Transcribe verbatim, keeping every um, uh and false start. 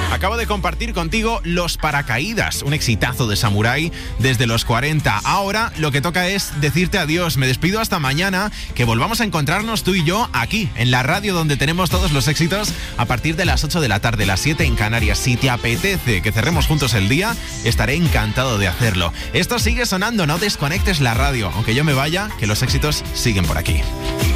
Acabo de compartir contigo Los Paracaídas, un exitazo de Samurai desde los cuarenta. Ahora lo que toca es decirte adiós. Me despido hasta mañana, que volvamos a encontrarnos tú y yo aquí, en la radio donde tenemos todos los éxitos, a partir de las ocho de la tarde, las siete en Canarias. Si te apetece que cerremos juntos el día, estaré encantado de hacerlo. Esto sigue sonando, no desconectes la radio. Aunque yo me vaya, que los éxitos siguen por aquí.